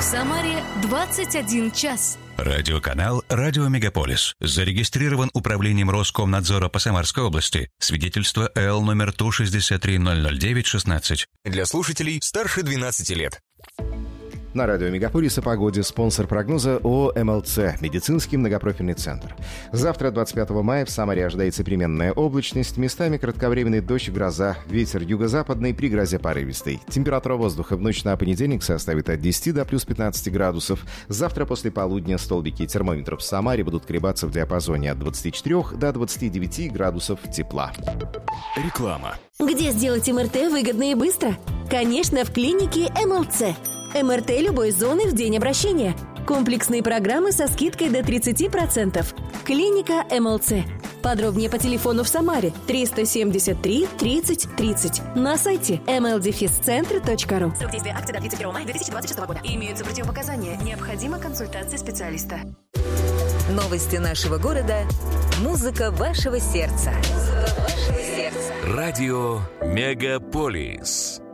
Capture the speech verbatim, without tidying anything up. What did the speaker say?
Самаре двадцать один час. Радиоканал «Радио Мегаполис» зарегистрирован управлением Роскомнадзора по Самарской области. Свидетельство Л номер Ту шестьдесят три ноль ноль девять шестнадцать. Для слушателей старше двенадцати лет. На радио Мегаполис о погоде. Спонсор прогноза ООО эм эл цэ, медицинский многопрофильный центр. Завтра, двадцать пятого мая, в Самаре ожидается переменная облачность, местами кратковременный дождь, гроза, ветер юго-западный, при грозе порывистый. Температура воздуха в ночь на понедельник составит от десяти до плюс пятнадцати градусов. Завтра после полудня столбики термометров в Самаре будут колебаться в диапазоне от двадцати четырёх до двадцати девяти градусов тепла. Реклама. Где сделать эм эр тэ выгодно и быстро? Конечно, в клинике эм эл цэ. эм эр тэ любой зоны в день обращения. Комплексные программы со скидкой до тридцати процентов. Клиника эм эл цэ. Подробнее по телефону в Самаре триста семьдесят три тридцать тридцать. На сайте эм эл дефис центр точка ру. Срок действия акции до тридцать первого мая две тысячи двадцать шестого года. Имеются противопоказания. Необходима консультация специалиста. Новости нашего города. Музыка вашего сердца. Музыка вашего сердца. Радио Мегаполис.